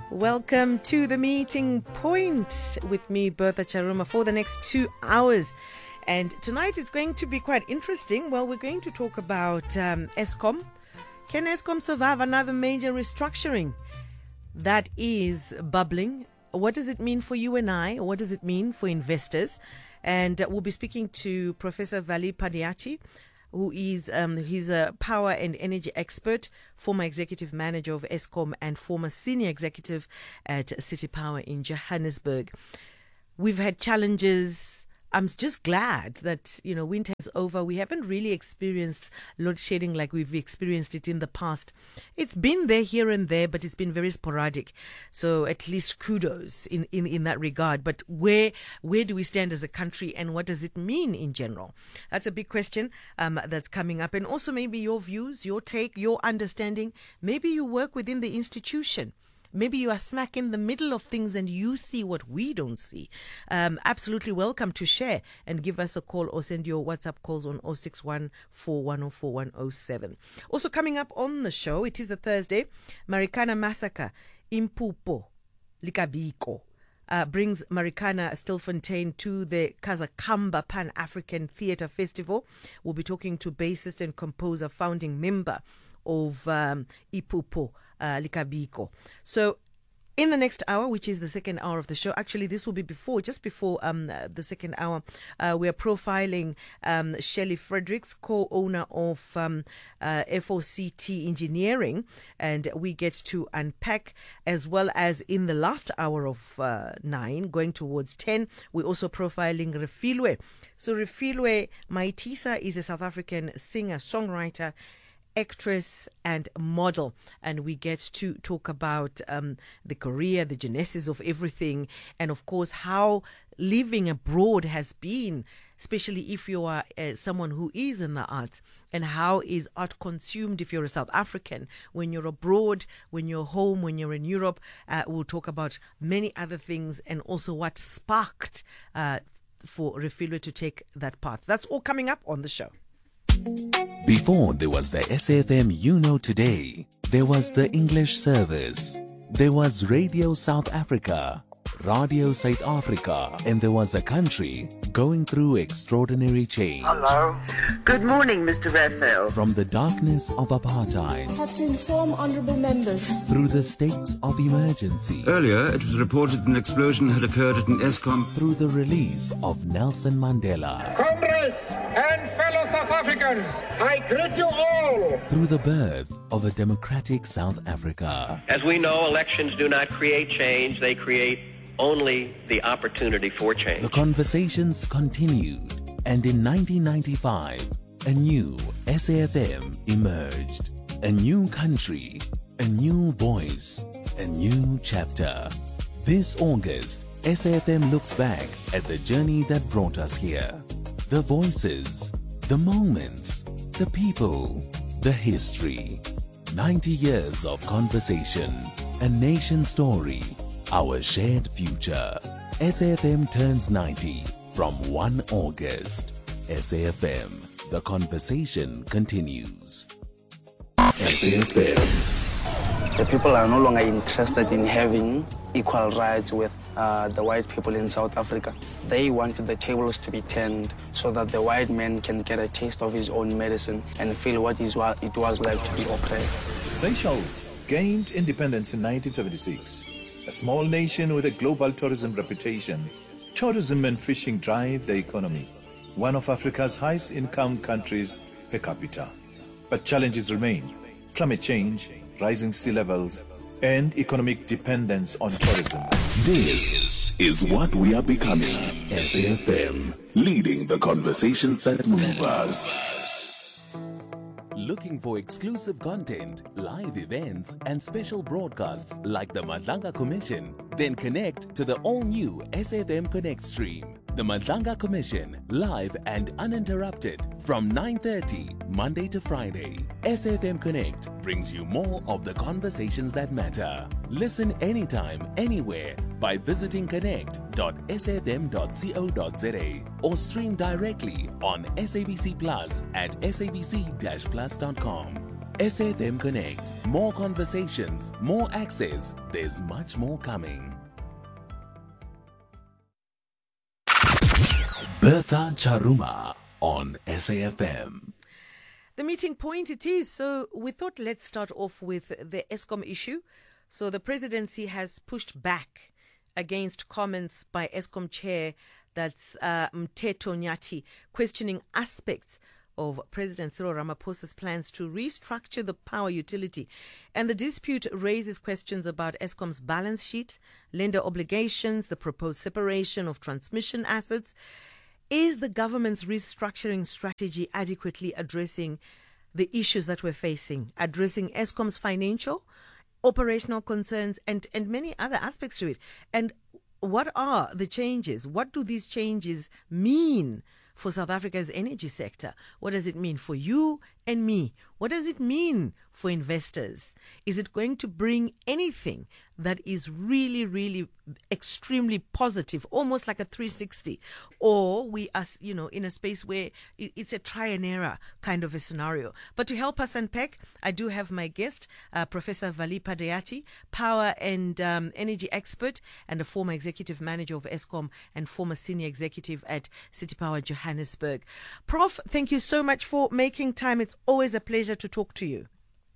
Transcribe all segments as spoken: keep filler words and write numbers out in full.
Welcome to the meeting point with me, Bertha Charuma, for the next two hours. And tonight is going to be quite interesting. Well, we're going to talk about um, Eskom. Can Eskom survive another major restructuring that is bubbling? What does it mean for you and I? What does it mean for investors? And uh, we'll be speaking to Professor Vali Padiachi, who is um, he's a power and energy expert, former executive manager of Eskom and former senior executive at City Power in Johannesburg. We've had challenges. I'm just glad that, you know, winter is over. We haven't really experienced load shedding like we've experienced it in the past. It's been there here and there, but it's been very sporadic. So at least kudos in, in, in that regard. But where where do we stand as a country, and what does it mean in general? That's a big question um, that's coming up. And also maybe your views, your take, your understanding. Maybe you work within the institution. Maybe you are smack in the middle of things and you see what we don't see. Um, absolutely welcome to share and give us a call or send your WhatsApp calls on zero six one four one zero four one zero seven. Also coming up on the show, it is a Thursday, Marikana Massacre, Impupo, Likabiko. Uh, brings Marikana Stilfontein to the Kazakamba Pan-African Theatre Festival. We'll be talking to bassist and composer, founding member of um, Ipupo, uh, Likabiko. So in the next hour, which is the second hour of the show, actually this will be before, just before um, the second hour, uh, we are profiling um, Shelley Fredericks, co-owner of um, uh, F O C T Engineering, and we get to unpack, as well as in the last hour of uh, nine, going towards ten, we're also profiling Refilwe. So Refilwe Maitisa is a South African singer, songwriter, actress and model, and we get to talk about um, the career, the genesis of everything, and of course how living abroad has been, especially if you are uh, someone who is in the arts, and how is art consumed if you're a South African, when you're abroad, when you're home, when you're in Europe. Uh, we'll talk about many other things, and also what sparked uh, for Refilwe to take that path. That's all coming up on the show. Before there was the S A F M you know today, there was the English service, there was Radio South Africa, Radio South Africa, and there was a country going through extraordinary change. Hello. Good morning, Mister Raphael. From the darkness of apartheid, I have to inform honourable members, through the states of emergency. Earlier, it was reported an explosion had occurred at an Eskom. Through the release of Nelson Mandela. Comrades and fellow South Africans, I greet you all. Through the birth of a democratic South Africa. As we know, elections do not create change, they create only the opportunity for change. The conversations continued, and in nineteen ninety-five, a new S A F M emerged. A new country, a new voice, a new chapter. This August, S A F M looks back at the journey that brought us here. The voices, the moments, the people, the history. ninety years of conversation, a nation story, our shared future. S A F M turns ninety from first of August. S A F M, the conversation continues. S A F M. The people are no longer interested in having equal rights with uh, the white people in South Africa. They want the tables to be turned so that the white man can get a taste of his own medicine and feel what is what it was like to be oppressed. Seychelles gained independence in nineteen seventy-six. A small nation with a global tourism reputation, tourism and fishing drive the economy. One of Africa's highest income countries per capita. But challenges remain. Climate change, rising sea levels, and economic dependence on tourism. This is what we are becoming. S A F M, leading the conversations that move us. Looking for exclusive content, live events, and special broadcasts like the Madlanga Commission? Then connect to the all-new S A F M Connect stream. The Madlanga Commission, live and uninterrupted from nine thirty, Monday to Friday. S A F M Connect brings you more of the conversations that matter. Listen anytime, anywhere by visiting connect dot s a f m dot co dot z a or stream directly on SABC Plus at s a b c dash plus dot com. S A F M Connect. More conversations, more access. There's much more coming. Bertha Charuma on S A F M. The meeting point it is. So we thought let's start off with the Eskom issue. So the presidency has pushed back against comments by Eskom chair, that's uh, Mteto Nyati, questioning aspects of President Cyril Ramaphosa's plans to restructure the power utility. And the dispute raises questions about Eskom's balance sheet, lender obligations, the proposed separation of transmission assets. Is the government's restructuring strategy adequately addressing the issues that we're facing, addressing Eskom's financial, operational concerns, and, and many other aspects to it? And what are the changes? What do these changes mean for South Africa's energy sector? What does it mean for you and me? What does it mean for investors? Is it going to bring anything that is really, really extremely positive, almost like a three sixty? Or we are, you know, in a space where it's a try and error kind of a scenario? But to help us unpack, I do have my guest, uh, Professor Vali Padayati, power and um, energy expert and a former executive manager of Eskom and former senior executive at City Power Johannesburg. Prof, thank you so much for making time. It's always a pleasure to talk to you.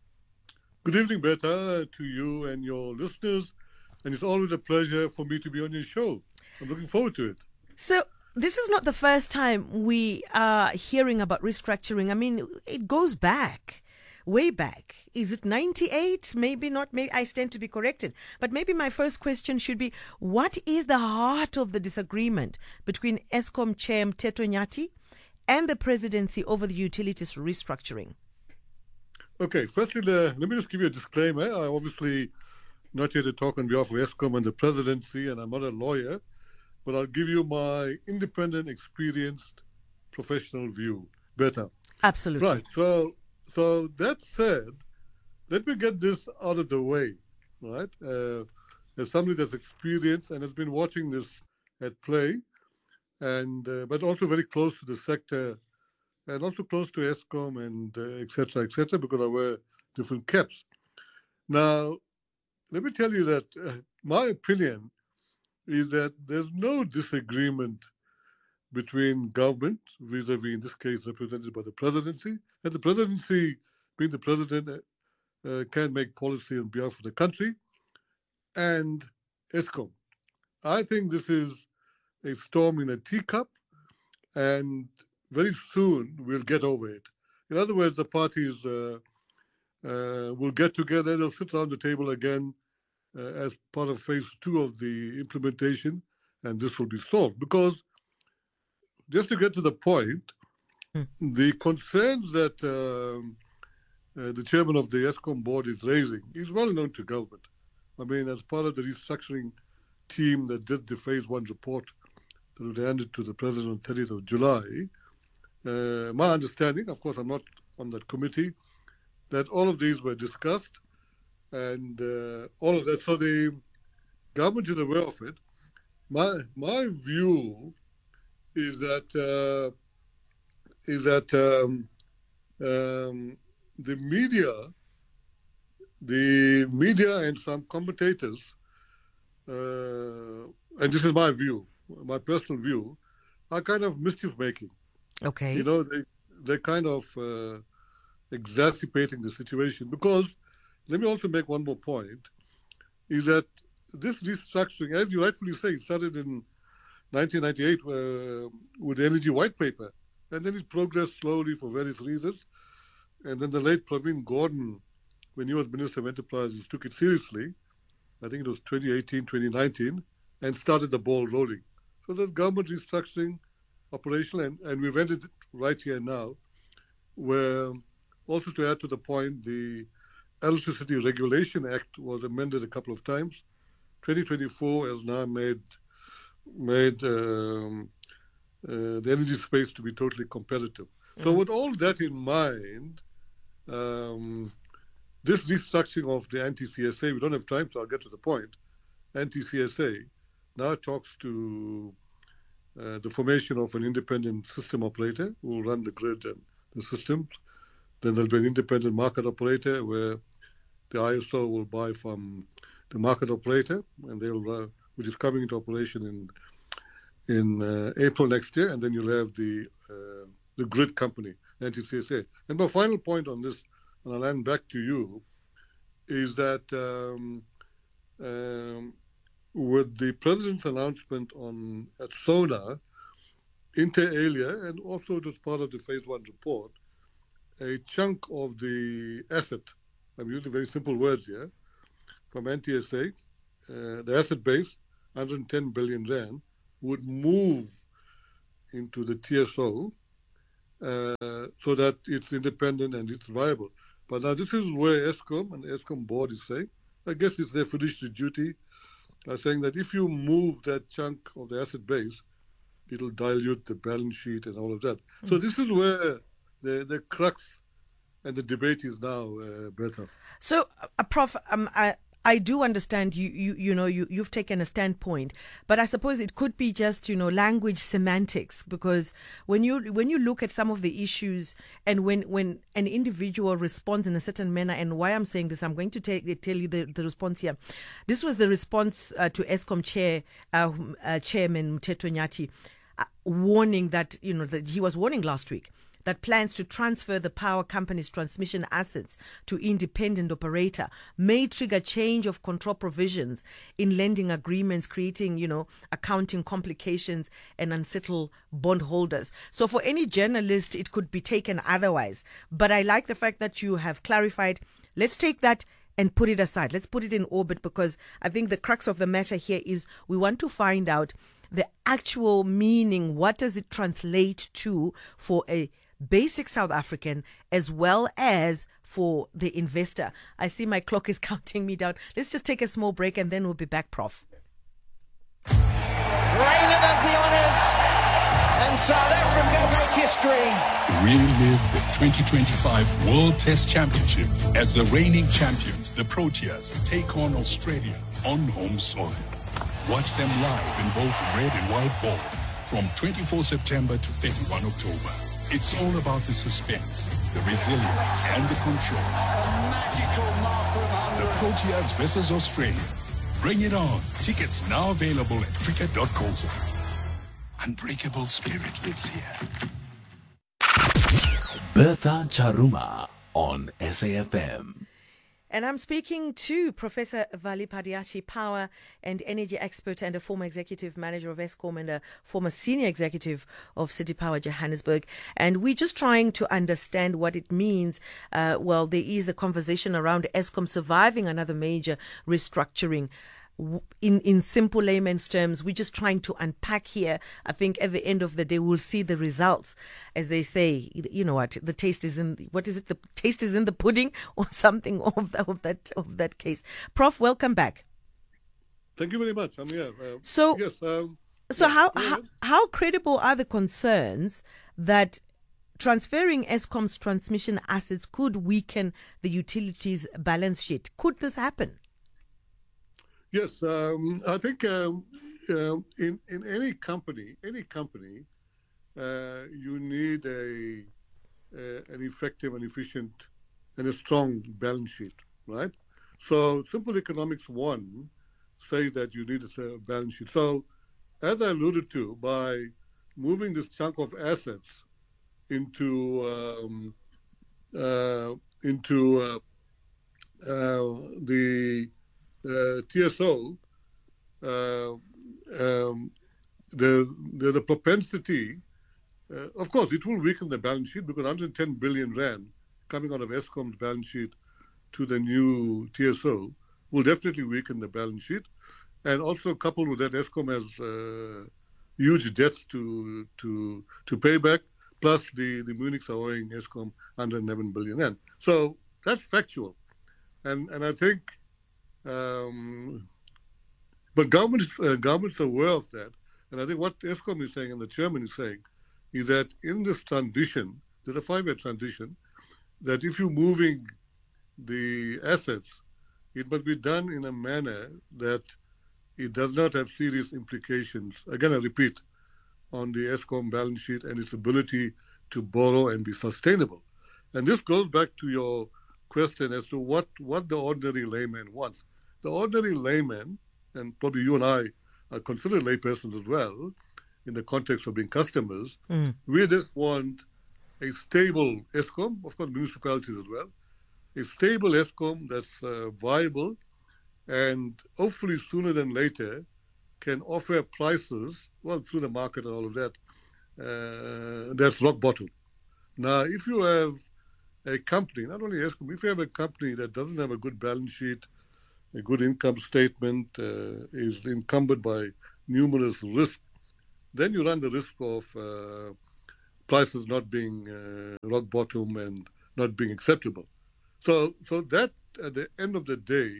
Good evening, Bertha, to you and your listeners. And it's always a pleasure for me to be on your show. I'm looking forward to it. So this is not the first time we are hearing about restructuring. I mean, it goes back, way back. Is it ninety-eight? Maybe not. Maybe I stand to be corrected. But maybe my first question should be, what is the heart of the disagreement between Eskom Chair Mteto Nyati and the presidency over the utilities restructuring? Okay, firstly, the, let me just give you a disclaimer. I'm obviously not here to talk on behalf of Eskom and the presidency, and I'm not a lawyer, but I'll give you my independent, experienced, professional view. Better. Absolutely. Right. So, so that said, let me get this out of the way, right? Uh, as somebody that's experienced and has been watching this at play, and uh, but also very close to the sector, and also close to Eskom and uh, et cetera, et cetera, because I wear different caps. Now, let me tell you that uh, my opinion is that there's no disagreement between government, vis-a-vis, in this case, represented by the presidency, and the presidency, being the president, uh, can make policy on behalf of the country, and Eskom. I think this is a storm in a teacup, and very soon we'll get over it. In other words, the parties uh, uh, will get together, they'll sit around the table again uh, as part of phase two of the implementation, and this will be solved. Because, just to get to the point, hmm. the concerns that um, uh, the chairman of the Eskom board is raising is well known to government. I mean, as part of the restructuring team that did the phase one report that was handed to the president on thirtieth of July, Uh, my understanding, of course, I'm not on that committee, that all of these were discussed, and uh, all of that. So the government is aware of it. My my view is that uh, is that um, um, the media, the media, and some commentators, uh, and this is my view, my personal view, are kind of mischief making. Okay. You know, they, they're kind of uh, exacerbating the situation, because, let me also make one more point, is that this restructuring, as you rightfully say, started in nineteen ninety-eight uh, with the Energy White Paper, and then it progressed slowly for various reasons, and then the late Praveen Gordon, when he was Minister of Enterprises, took it seriously. I think it was twenty eighteen, twenty nineteen, and started the ball rolling. So there's government restructuring, operational, and, and we've ended right here now, where also, to add to the point, the Electricity Regulation Act was amended a couple of times. twenty twenty-four has now made made um, uh, the energy space to be totally competitive. Mm-hmm. So with all that in mind, um, this restructuring of the anti-C S A, we don't have time, so I'll get to the point. Anti-C S A now talks to Uh, the formation of an independent system operator who will run the grid and the systems. Then there'll be an independent market operator where the I S O will buy from the market operator, and they'll, uh, which is coming into operation in in uh, April next year. And then you'll have the uh, the grid company, N T C S A. And my final point on this, and I'll hand back to you, is that um, um, with the president's announcement on at SONA, inter alia, and also as part of the phase one report, a chunk of the asset, I'm using very simple words here, from N T S A, uh, the asset base, one hundred ten billion rand, would move into the T S O uh, so that it's independent and it's viable. But now this is where Eskom and the Eskom board is saying, I guess it's their fiduciary duty, uh, saying that if you move that chunk of the asset base, it'll dilute the balance sheet and all of that. Mm. So this is where the, the crux and the debate is now, uh, better. So, uh, Prof, um, I, I do understand you, you, you know, you, you've taken a standpoint, but I suppose it could be just, you know, language semantics, because when you when you look at some of the issues and when, when an individual responds in a certain manner, and why I'm saying this, I'm going to take, tell you the, the response here. This was the response uh, to Eskom chair, uh, uh, Chairman Mteto Nyati, uh, warning that, you know, that he was warning last week that plans to transfer the power company's transmission assets to independent operator may trigger change of control provisions in lending agreements, creating, you know, accounting complications and unsettle bondholders. So for any journalist, it could be taken otherwise. But I like the fact that you have clarified. Let's take that and put it aside. Let's put it in orbit, because I think the crux of the matter here is we want to find out the actual meaning. What does it translate to for a basic South African as well as for the investor? I see my clock is counting me down. Let's just take a small break and then we'll be back, Prof. Reina does the honours and South Africa make history. Relive the twenty twenty-five World Test Championship as the reigning champions, the Proteas, take on Australia on home soil. Watch them live in both red and white ball from twenty-fourth September to thirty-first October. It's all about the suspense, the resilience, and the control. A magical mark of The Proteas versus Australia. Bring it on. Tickets now available at cricket dot co. Unbreakable spirit lives here. Bertha Charuma on S A F M. And I'm speaking to Professor Vali Phadiachi, power and energy expert and a former executive manager of Eskom and a former senior executive of City Power Johannesburg. And we're just trying to understand what it means. Uh, well, there is a conversation around Eskom surviving another major restructuring. In, in simple layman's terms, we're just trying to unpack here. I think at the end of the day, we'll see the results. As they say, you know what, the taste is in, what is it? The taste is in the pudding or something of, of that of that case. Prof, welcome back. Thank you very much. I'm here. Uh, so, yes, um, so yes, how, how, how credible are the concerns that transferring Eskom's transmission assets could weaken the utilities balance sheet? Could this happen? Yes, um, I think um, uh, in in any company, any company, uh, you need a, a an effective and efficient and a strong balance sheet, right? So simple economics one says that you need a balance sheet. So as I alluded to, by moving this chunk of assets into um, uh, into uh, uh, the Uh, T S O, uh, um, the, the the propensity, uh, of course, it will weaken the balance sheet, because one hundred ten billion rand coming out of Eskom's balance sheet to the new T S O will definitely weaken the balance sheet, and also coupled with that, Eskom has uh, huge debts to to to pay back. Plus, the the Munichs are owing Eskom one hundred eleven billion rand. So that's factual, and and I think. Um, but governments, uh, governments are aware of that. And I think what Eskom is saying and the chairman is saying is that in this transition, there's a five-year transition, that if you're moving the assets, it must be done in a manner that it does not have serious implications. Again, I repeat, on the Eskom balance sheet and its ability to borrow and be sustainable. And this goes back to your question as to what, what the ordinary layman wants. The ordinary layman, and probably you and I are considered laypersons as well, in the context of being customers, mm. we just want a stable Eskom, of course municipalities as well, a stable Eskom that's uh, viable and hopefully sooner than later can offer prices, well, through the market and all of that, uh, that's rock bottom. Now, if you have a company, not only Eskom, if you have a company that doesn't have a good balance sheet, a good income statement, uh, is encumbered by numerous risks, then you run the risk of uh, prices not being uh, rock bottom and not being acceptable. So, so that at the end of the day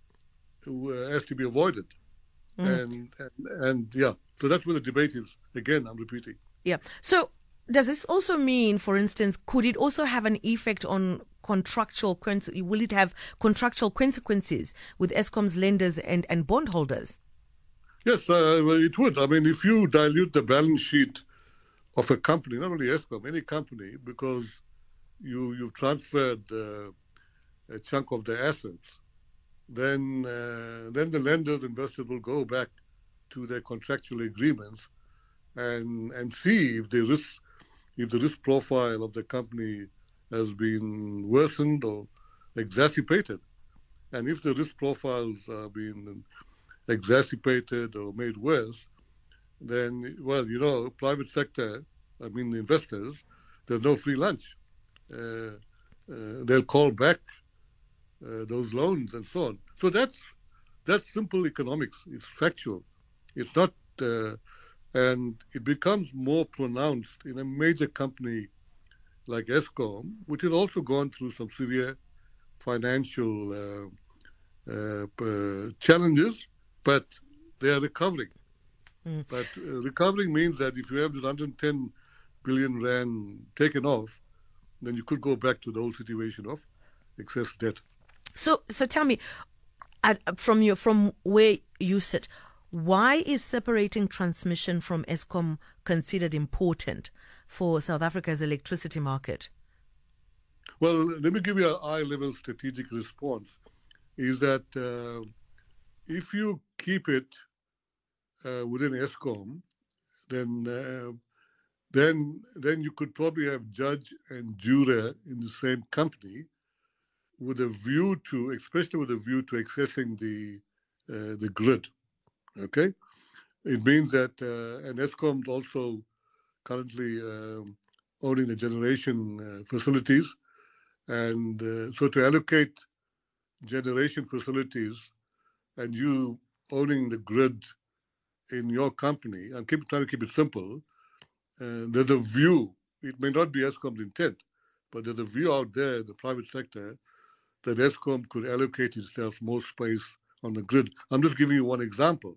uh, has to be avoided. Mm. And, and and yeah, so that's where the debate is. Again, I'm repeating. Yeah. So does this also mean, for instance, could it also have an effect on contractual, will it have contractual consequences with Eskom's lenders and, and bondholders? Yes, uh, it would. I mean, if you dilute the balance sheet of a company, not only Eskom, any company, because you, you've transferred uh, a chunk of the assets, then uh, then the lenders, investors will go back to their contractual agreements and and see if the risk if the risk profile of the company has been worsened or exacerbated. And if the risk profiles have been exacerbated or made worse, then, well, you know, private sector, I mean investors, there's no free lunch. Uh, uh, they'll call back uh, those loans and so on. So that's that's simple economics. It's factual. It's not, uh, and it becomes more pronounced in a major company like Eskom, which has also gone through some severe financial uh, uh, uh, challenges, but they are recovering. Mm. But uh, recovering means that if you have this one hundred ten billion rand taken off, then you could go back to the old situation of excess debt. So, so tell me, uh, from your from where you sit, why is separating transmission from Eskom considered important for South Africa's electricity market? Well, let me give you a high-level strategic response. Is that uh, if you keep it uh, within Eskom, then uh, then then you could probably have judge and juror in the same company, with a view to, especially with a view to accessing the uh, the grid. Okay, it means that uh, and Eskom's also currently uh, owning the generation uh, facilities, and uh, so to allocate generation facilities and you owning the grid in your company, and keep trying to keep it simple, uh, there's a view, it may not be Eskom's intent, but there's a view out there in the private sector that Eskom could allocate itself more space on the grid. I'm just giving you one example.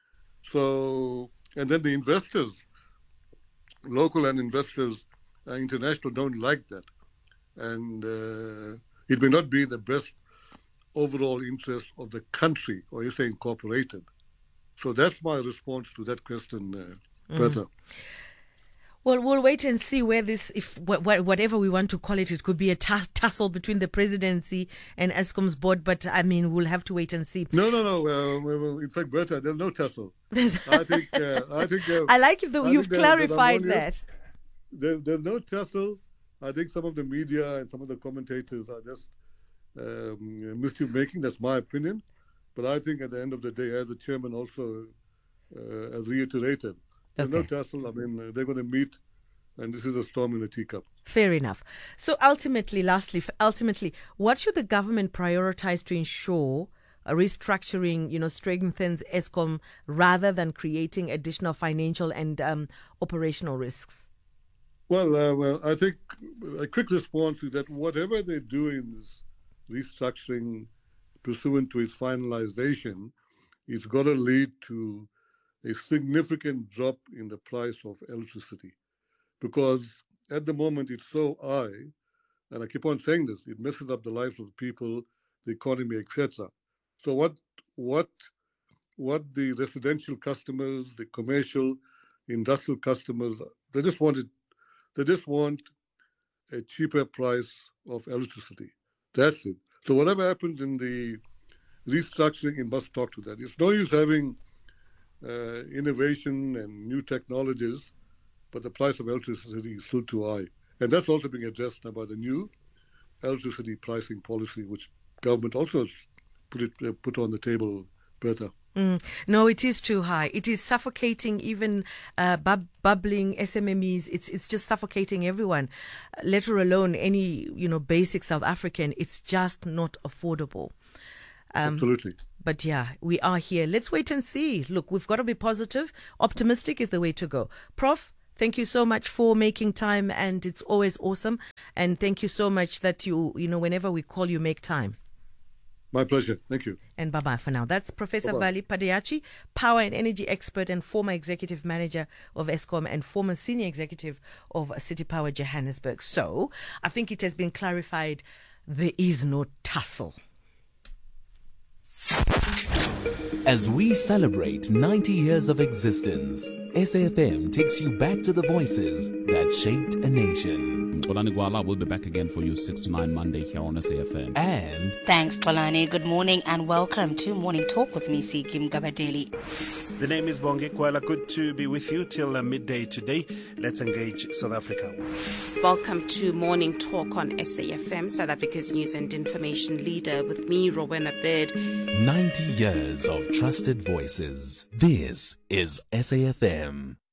So, and then the investors, local and investors, uh, international, don't like that. And uh, it may not be the best overall interest of the country, or you say incorporated. So that's my response to that question, uh, Bertha. Mm. Well, we'll wait and see where this, if wh- whatever we want to call it, it could be a t- tussle between the presidency and Eskom's board, but I mean, we'll have to wait and see. No, no, no. Uh, in fact, Bertha, there's no tussle. I think, uh, I think. Uh, I like if the, you've clarified that. There, there's no tussle. I think some of the media and some of the commentators are just um, mischief making. That's my opinion. But I think at the end of the day, as the chairman also uh, has reiterated, there's okay. no tussle. I mean, they're going to meet, and this is a storm in a teacup. Fair enough. So ultimately, lastly, ultimately, what should the government prioritize to ensure a restructuring, you know, strengthens Eskom rather than creating additional financial and um, operational risks? Well, uh, well, I think a quick response is that whatever they do in this restructuring pursuant to its finalization, it's got to lead to a significant drop in the price of electricity. Because at the moment it's so high, and I keep on saying this, it messes up the lives of people, the economy, et cetera. So what what what the residential customers, the commercial, industrial customers, they just want it, they just want a cheaper price of electricity. That's it. So whatever happens in the restructuring, it must talk to that. It's no use having uh, innovation and new technologies, but the price of electricity is still too high. And that's also being addressed now by the new electricity pricing policy, which government also has put it uh, put on the table, Bertha. Mm. No, it is too high. It is suffocating even uh, bub- bubbling S M M Es. It's it's just suffocating everyone, let alone any you know basic South African. It's just not affordable. Um, Absolutely. But yeah, we are here. Let's wait and see. Look, we've got to be positive. Optimistic is the way to go. Prof, thank you so much for making time, and it's always awesome. And thank you so much that you, you know, whenever we call, you make time. My pleasure. Thank you. And bye-bye for now. That's Professor Bye-bye. Vali Padiachi, power and energy expert and former executive manager of Eskom and former senior executive of City Power Johannesburg. So I think it has been clarified there is no tussle. As we celebrate ninety years of existence, S A F M takes you back to the voices that shaped a nation. Xolani Gwala will be back again for you six to nine Monday here on S A F M. And thanks, Xolani. Good morning and welcome to Morning Talk with me, Sikim Gabadeli. The name is Bongi Kwala. Good to be with you till uh, midday today. Let's engage South Africa. Welcome to Morning Talk on S A F M, South Africa's news and information leader, with me, Rowena Bird. ninety years of trusted voices. This is S A F M.